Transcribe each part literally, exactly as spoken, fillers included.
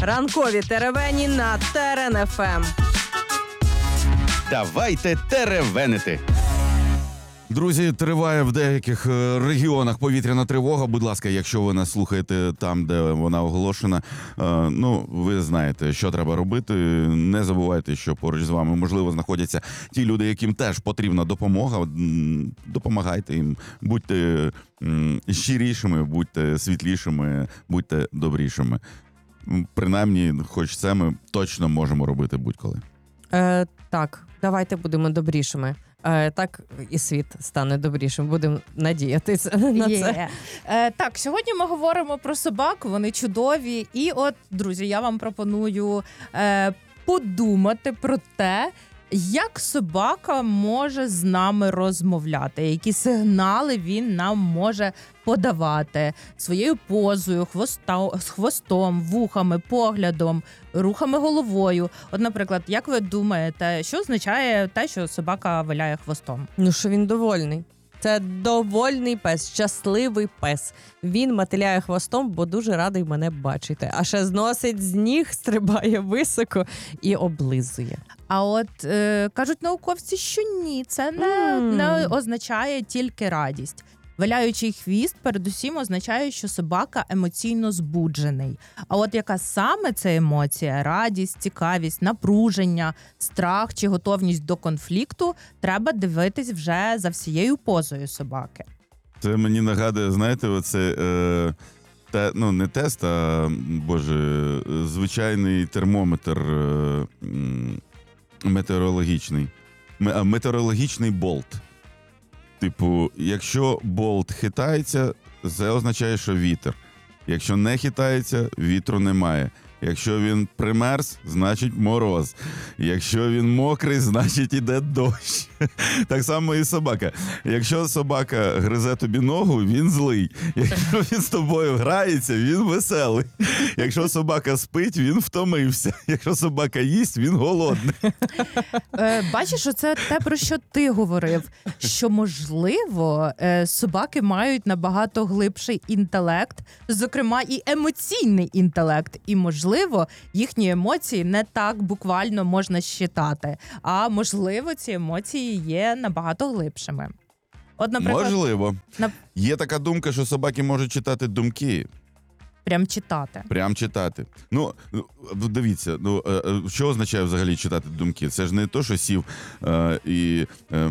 Ранкові теревені на Терен еф ем. Давайте теревенити. Друзі, триває в деяких регіонах повітряна тривога. Будь ласка, якщо ви нас слухаєте там, де вона оголошена, ну, ви знаєте, що треба робити. Не забувайте, що поруч з вами, можливо, знаходяться ті люди, яким теж потрібна допомога. Допомагайте їм. Будьте щирішими, будьте світлішими, будьте добрішими. Принаймні, хоч це ми точно можемо робити будь-коли. Е, так, давайте будемо добрішими. Е, так і світ стане добрішим. Будемо надіятися на Є. це. Е, так, сьогодні ми говоримо про собак, вони чудові. І от, друзі, я вам пропоную е, подумати про те, як собака може з нами розмовляти, які сигнали він нам може подавати своєю позою, хвоста, з хвостом, вухами, поглядом, рухами головою. От, наприклад, як ви думаєте, що означає те, що собака виляє хвостом? Ну, що він довольний. Це довольний пес, щасливий пес. Він мотиляє хвостом, бо дуже радий мене бачити. А ще зносить з ніг, стрибає високо і облизує. А от е, кажуть науковці, що ні, це не, Mm. не означає тільки радість. Виляючий хвіст передусім означає, що собака емоційно збуджений. А от яка саме це емоція – радість, цікавість, напруження, страх чи готовність до конфлікту – треба дивитись вже за всією позою собаки. Це мені нагадує, знаєте, оце, е, те, ну, не тест, а, боже, звичайний термометр е, метеорологічний. М- Метеорологічний болт. Типу, якщо болт хитається, це означає, що вітер. Якщо не хитається, вітру немає. Якщо він примерз, значить мороз. Якщо він мокрий, значить іде дощ. Так само і собака. Якщо собака гризе тобі ногу, він злий. Якщо він з тобою грається, він веселий. Якщо собака спить, він втомився. Якщо собака їсть, він голодний. Е, бачиш, що це те, про що ти говорив, що, можливо, е, собаки мають набагато глибший інтелект, зокрема і емоційний інтелект, і, можливо, їхні емоції не так буквально можна щитати, а, можливо, ці емоції є набагато глибшими. От, наприклад, Можливо. на- Є така думка, що собаки можуть читати думки. прям читати. Прям читати. Ну, дивіться, ну, що означає взагалі читати думки? Це ж не то, що сів е, і е,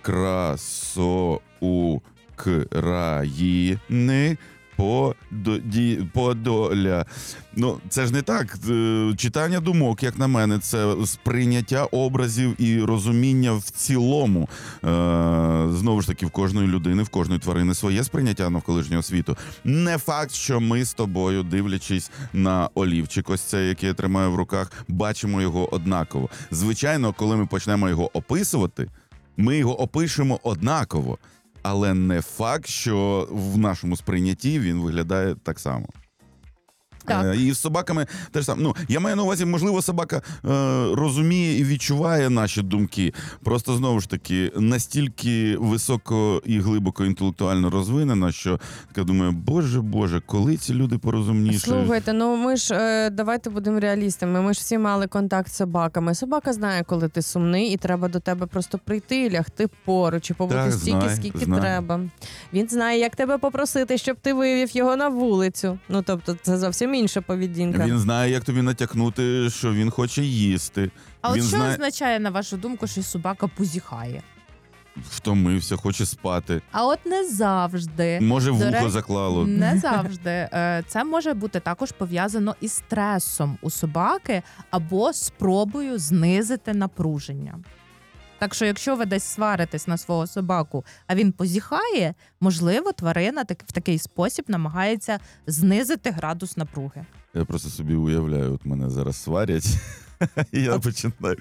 красоукраїни пододі, подоля. Ну, це ж не так. Читання думок, як на мене, це сприйняття образів і розуміння в цілому. Е, знову ж таки, в кожної людини, в кожної тварини своє сприйняття навколишнього світу. Не факт, що ми з тобою, дивлячись на олівчик, ось це, який я тримаю в руках, бачимо його однаково. Звичайно, коли ми почнемо його описувати, ми його опишемо однаково. Але не факт, що в нашому сприйнятті він виглядає так само. Так. Е, і з собаками теж саме. Ну, я маю на увазі, можливо, собака е, розуміє і відчуває наші думки. Просто, знову ж таки, настільки високо і глибоко інтелектуально розвинена, що я думаю, боже, боже, коли ці люди порозумнішають? Слухайте, ну ми ж, е, давайте будемо реалістами, ми ж всі мали контакт з собаками. Собака знає, коли ти сумний, і треба до тебе просто прийти і лягти поруч, і побути Так, стільки, знає, скільки знає. треба. Він знає, як тебе попросити, щоб ти вивів його на вулицю. Ну, тобто, це зовсім інша поведінка. Він знає, як тобі натякнути, що він хоче їсти. А він от що знає, означає, на вашу думку, що собака позіхає? втомився, хоче спати. А от не завжди. Може, До вухо речі, заклало. Не завжди. Е, Це може бути також пов'язано із стресом у собаки або спробою знизити напруження. Так що, якщо ви десь сваритесь на свого собаку, а він позіхає, можливо, тварина так, в такий спосіб намагається знизити градус напруги. Я просто собі уявляю, от мене зараз сварять, і я починаю.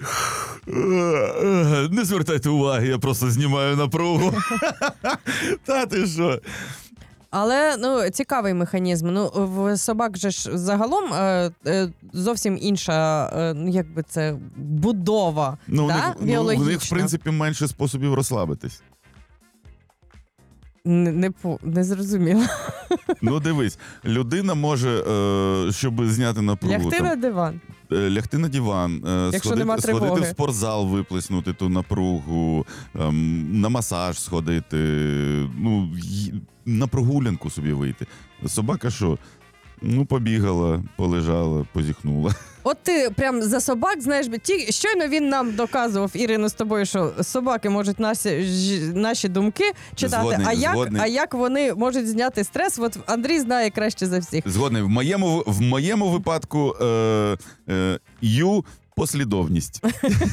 Не звертайте уваги, я просто знімаю напругу. Та ти що? Але ну цікавий механізм. Ну в собак же ж загалом е, е, зовсім інша, е, ну якби це будова, Ну, да? у них, ну, біологічна. у них, в принципі, менше способів розслабитись. Не, не, по- не зрозуміла. Ну дивись, людина може, е, щоб зняти напругу, Лягти там, на диван. е, лягти на диван, е, Якщо сходити, нема сходити тривоги. в спортзал, виплеснути ту напругу, ем, на масаж сходити, ну, й- на прогулянку собі вийти. Собака що? Ну, побігала, полежала, позіхнула. От ти прям за собак знаєш, ті, щойно він нам доказував, Ірино, з тобою, що собаки можуть наші, ж- наші думки читати, Згодний, а, як, згодний. а як вони можуть зняти стрес, от Андрій знає краще за всіх. Згодний, в моєму, в моєму випадку е, е, ю послідовність.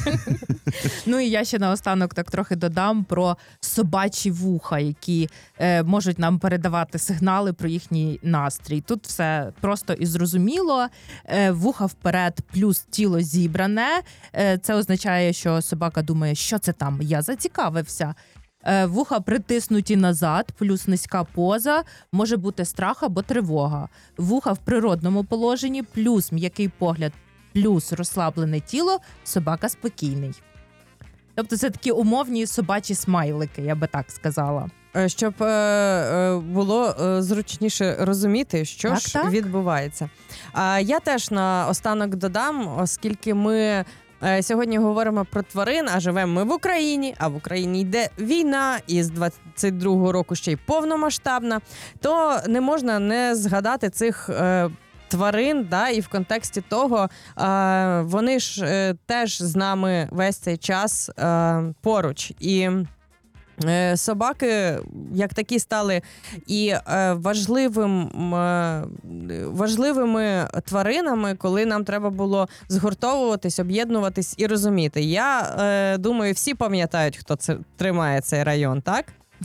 Ну і я ще наостанок так трохи додам про собачі вуха, які е, можуть нам передавати сигнали про їхній настрій. Тут все просто і зрозуміло. Е, вуха вперед плюс тіло зібране. Е, це означає, що собака думає, що це там, я зацікавився. Е, Вуха притиснуті назад, плюс низька поза, може бути страх або тривога. Вуха в природному положенні, плюс м'який погляд, плюс розслаблене тіло, собака спокійний. Тобто це такі умовні собачі смайлики, я би так сказала. Е, Щоб е, е, було е, зручніше розуміти, що Так, ж так. відбувається. А я теж на останок додам, оскільки ми е, сьогодні говоримо про тварин, а живемо ми в Україні, а в Україні йде війна, і з двадцять другого року ще й повномасштабна, то не можна не згадати цих е, тварин, да, і в контексті того е, вони ж е, теж з нами весь цей час е, поруч. І Е, собаки, як такі, стали і е, важливим, е, важливими тваринами, коли нам треба було згуртовуватись, об'єднуватись і розуміти. Я е, думаю, всі пам'ятають, хто це тримає цей район, так?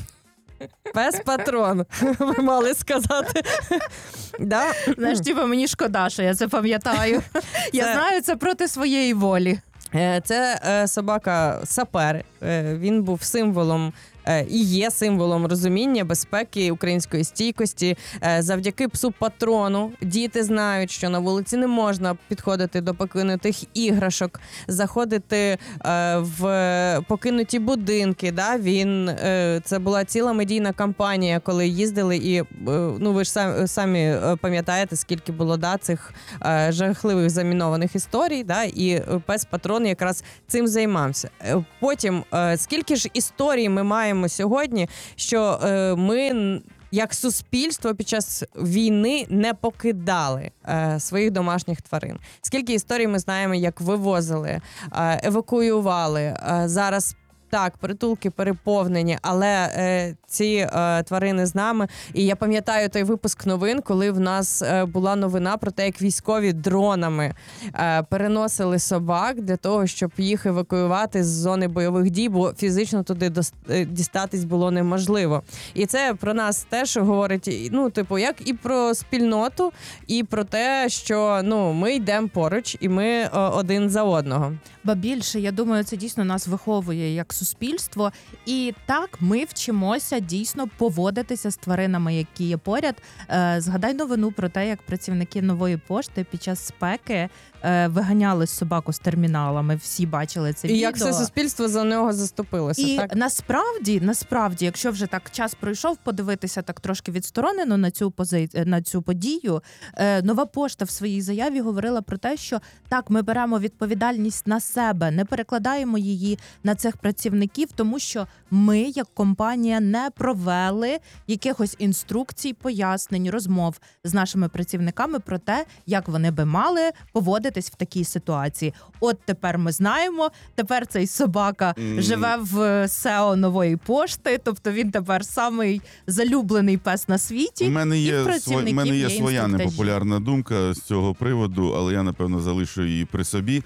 Пес-патрон, ви мали сказати. Да? Знаєш, типу, мені шкода, що я це пам'ятаю. Я Це- знаю це проти своєї волі. Е, Це е, собака Сапер. Е, Він був символом е, і є символом розуміння, безпеки, української стійкості. Е, Завдяки псу-патрону діти знають, що на вулиці не можна підходити до покинутих іграшок, заходити е, в покинуті будинки. Да? Він, е, це була ціла медійна кампанія, коли їздили і, е, ну ви ж самі, самі е, пам'ятаєте, скільки було да, цих е, жахливих замінованих історій, да? І е, пес-патрон якраз цим займався. Е, Потім, е, скільки ж історій ми маємо сьогодні, що е, ми н- як суспільство під час війни не покидали е, своїх домашніх тварин. Скільки історій ми знаємо, як вивозили, е, евакуювали. Е, зараз так, притулки переповнені, але е, ці е, тварини з нами. І я пам'ятаю той випуск новин, коли в нас е, була новина про те, як військові дронами е, переносили собак для того, щоб їх евакуювати з зони бойових дій, бо фізично туди дос- е, дістатись було неможливо. І це про нас теж говорить, ну, типу, як і про спільноту, і про те, що ну, ми йдемо поруч, і ми е, один за одного. Ба більше, я думаю, це дійсно нас виховує як суспільство. І так ми вчимося дійсно поводитися з тваринами, які є поряд. Е, згадай новину про те, як працівники Нової пошти під час спеки е, виганяли собаку з термінала. Ми всі бачили це І відео. як все суспільство за нього заступилося, І так? насправді, насправді, якщо вже так час пройшов, подивитися так трошки відсторонено на цю пози... на цю подію, е, Нова пошта в своїй заяві говорила про те, що так, ми беремо відповідальність на себе, не перекладаємо її на цих працівників, тому що ми, як компанія, не провели якихось інструкцій, пояснень, розмов з нашими працівниками про те, як вони би мали поводитись в такій ситуації. От тепер ми знаємо, тепер цей собака Мгм. живе в сео Нової пошти, тобто він тепер самий залюблений пес на світі. У мене і в є, сво... працівників у мене є є своя інструктажі. непопулярна думка з цього приводу, але я, напевно, залишу її при собі.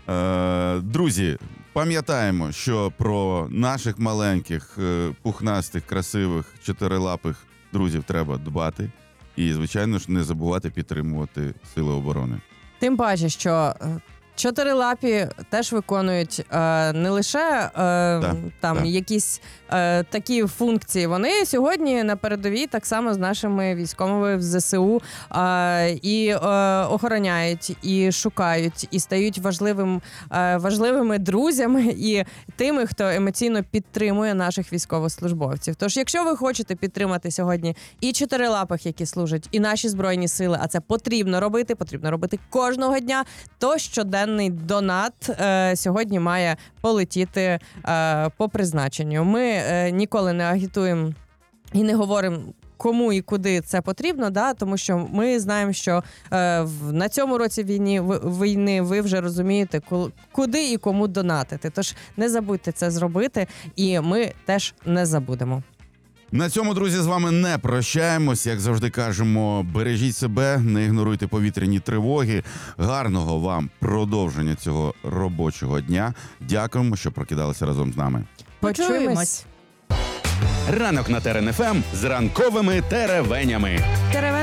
Е, друзі, пам'ятаємо, що про наших маленьких, е, пухнастих, красивих, чотирилапих друзів треба дбати. І, звичайно ж, не забувати підтримувати Сили оборони. Тим паче, що е, Чотирилапі теж виконують е, не лише е, там да. якісь е, такі функції. Вони сьогодні на передовій так само з нашими військовими в зе се у е, і е, охороняють, і шукають, і стають важливим, е, важливими друзями і тими, хто емоційно підтримує наших військовослужбовців. Тож, якщо ви хочете підтримати сьогодні і чотирилапих, які служать, і наші збройні сили, а це потрібно робити, потрібно робити кожного дня, то щоденний донат е, сьогодні має полетіти е, по призначенню. Ми е, ніколи не агітуємо і не говоримо, кому і куди це потрібно, да, тому що ми знаємо, що е, в, на цьому році війні, в, війни ви вже розумієте, кул, куди і кому донатити. Тож не забудьте це зробити, і ми теж не забудемо. На цьому, друзі, з вами не прощаємось. Як завжди кажемо, бережіть себе, не ігноруйте повітряні тривоги. Гарного вам продовження цього робочого дня. Дякуємо, що прокидалися разом з нами. Почуємось. Ранок на Терен еф ем з ранковими теревенями. Теревен